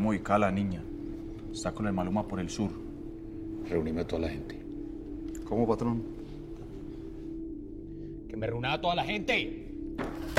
Estamos ubicados a la niña. Está con el Maluma por el sur. Reunime a toda la gente. ¿Cómo, patrón? Que me reúna a toda la gente.